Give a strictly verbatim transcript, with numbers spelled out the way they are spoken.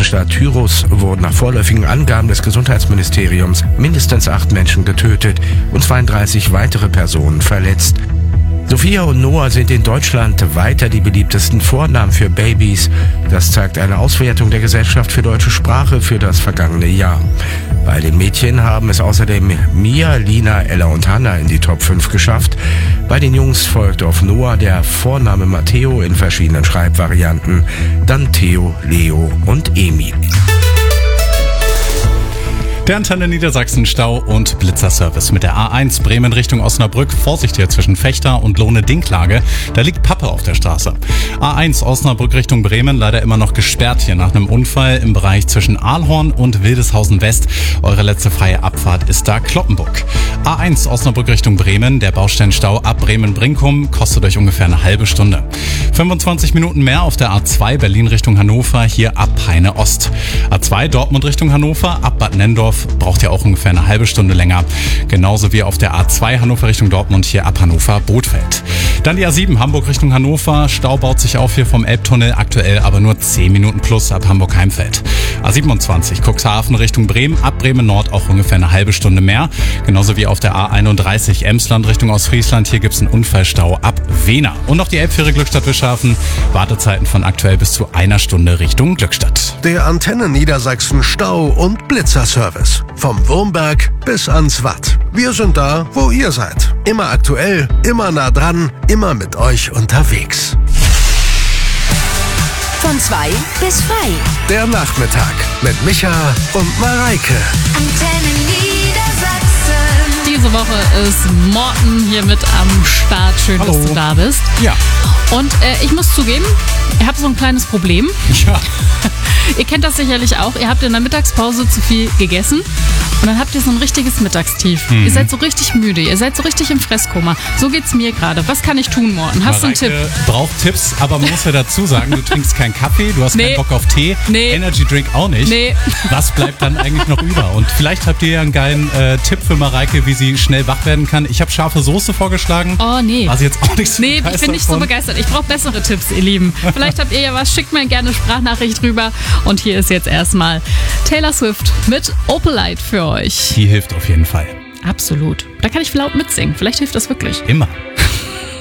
Stadt Tyros wurden nach vorläufigen Angaben des Gesundheitsministeriums mindestens acht Menschen getötet und zweiunddreißig weitere Personen verletzt. Sophia und Noah sind in Deutschland weiter die beliebtesten Vornamen für Babys. Das zeigt eine Auswertung der Gesellschaft für deutsche Sprache für das vergangene Jahr. Bei den Mädchen haben es außerdem Mia, Lina, Ella und Hannah in die Top fünf geschafft. Bei den Jungs folgt auf Noah der Vorname Matteo in verschiedenen Schreibvarianten, dann Theo, Leo und Emil. Der Antenne Niedersachsen Stau- und Blitzerservice mit der A eins Bremen Richtung Osnabrück. Vorsicht hier zwischen Fechter und Lohne-Dinklage. Da liegt Pappe auf der Straße. A eins Osnabrück Richtung Bremen leider immer noch gesperrt hier nach einem Unfall im Bereich zwischen Ahlhorn und Wildeshausen West. Eure letzte freie Abfahrt ist da Cloppenburg. A eins Osnabrück Richtung Bremen. Der Baustellenstau ab Bremen-Brinkum kostet euch ungefähr eine halbe Stunde. fünfundzwanzig Minuten mehr auf der A zwei Berlin Richtung Hannover, hier ab Peine Ost. A zwei Dortmund Richtung Hannover, ab Bad Nendorf braucht ihr auch ungefähr eine halbe Stunde länger. Genauso wie auf der A zwei Hannover Richtung Dortmund, hier ab Hannover Bothfeld. Dann die A sieben Hamburg Richtung Hannover. Stau baut sich auf hier vom Elbtunnel, aktuell aber nur zehn Minuten plus ab Hamburg-Heimfeld. A siebenundzwanzig Cuxhaven Richtung Bremen, ab Bremen Nord auch ungefähr eine halbe Stunde mehr. Genauso wie auf der A einunddreißig Emsland Richtung Ostfriesland. Hier gibt es einen Unfallstau ab Wehna. Und noch die Elbfähre Glückstadt-Wischhafen. Wartezeiten von aktuell bis zu einer Stunde Richtung Glückstadt. Der Antenne Niedersachsen Stau- und Blitzerservice. Vom Wurmberg bis ans Watt. Wir sind da, wo ihr seid. Immer aktuell, immer nah dran, immer mit euch unterwegs. Von zwei bis frei. Der Nachmittag mit Micha und Mareike. Antenne Niedersachsen. Diese Woche ist Morten hier mit am Start. Schön, Hallo. dass du da bist. Ja. Und äh, ich muss zugeben, ich habe so ein kleines Problem. Ja. Ihr kennt das sicherlich auch. Ihr habt in der Mittagspause zu viel gegessen und dann habt ihr so ein richtiges Mittagstief. Mhm. Ihr seid so richtig müde. Ihr seid so richtig im Fresskoma. So geht's mir gerade. Was kann ich tun, Morten? Hast du einen Tipp? Mareike braucht Tipps, aber man muss ja dazu sagen, du trinkst keinen Kaffee, du hast Nee. keinen Bock auf Tee, Nee. Energy Drink auch nicht. Nee. Was bleibt dann eigentlich noch über? Und vielleicht habt ihr ja einen geilen äh, Tipp für Mareike, wie sie schnell wach werden kann. Ich habe scharfe Soße vorgeschlagen. Oh, nee. War sie jetzt auch nicht so Nee, ich begeistert bin nicht so von? begeistert. Ich brauche bessere Tipps, ihr Lieben. Vielleicht habt ihr ja was. Schickt mir gerne eine Sprachnachricht rüber. Und hier ist jetzt erstmal Taylor Swift mit Opalite für euch. Die hilft auf jeden Fall. Absolut. Da kann ich laut mitsingen. Vielleicht hilft das wirklich. Immer.